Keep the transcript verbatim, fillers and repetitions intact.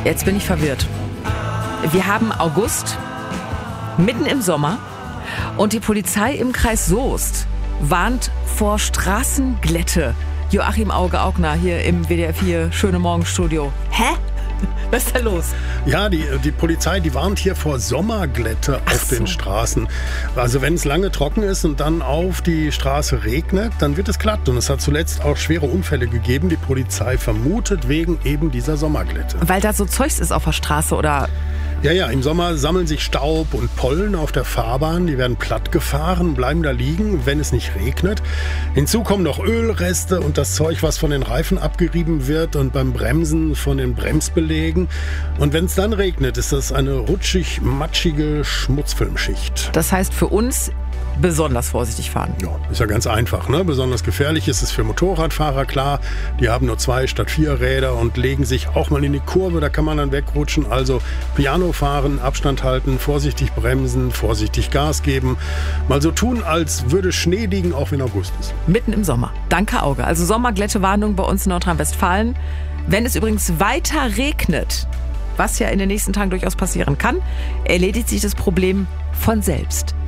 Jetzt bin ich verwirrt. Wir haben August, mitten im Sommer, und die Polizei im Kreis Soest warnt vor Straßenglätte. Joachim Auge-Augner hier im W D R vier Schöne Morgenstudio. Hä? Was ist da los? Ja, die, die Polizei, die warnt hier vor Sommerglätte Ach auf so. den Straßen. Also wenn es lange trocken ist und dann auf die Straße regnet, dann wird es glatt. Und es hat zuletzt auch schwere Unfälle gegeben. Die Polizei vermutet wegen eben dieser Sommerglätte. Weil da so Zeugs ist auf der Straße, oder? Ja, ja, im Sommer sammeln sich Staub und Pollen auf der Fahrbahn. Die werden platt gefahren, bleiben da liegen, wenn es nicht regnet. Hinzu kommen noch Ölreste und das Zeug, was von den Reifen abgerieben wird und beim Bremsen von den Bremsbelägen. Und wenn es dann regnet, ist das eine rutschig, matschige Schmutzfilmschicht. Das heißt für uns besonders vorsichtig fahren. Ja, ist ja ganz einfach, ne? Besonders gefährlich ist es für Motorradfahrer, klar. Die haben nur zwei statt vier Räder und legen sich auch mal in die Kurve, da kann man dann wegrutschen. Also Piano fahren, Abstand halten, vorsichtig bremsen, vorsichtig Gas geben. Mal so tun, als würde Schnee liegen, auch wenn August ist. Mitten im Sommer. Danke, Auge. Also Sommerglättewarnung bei uns in Nordrhein-Westfalen. Wenn es übrigens weiter regnet, was ja in den nächsten Tagen durchaus passieren kann, erledigt sich das Problem von selbst.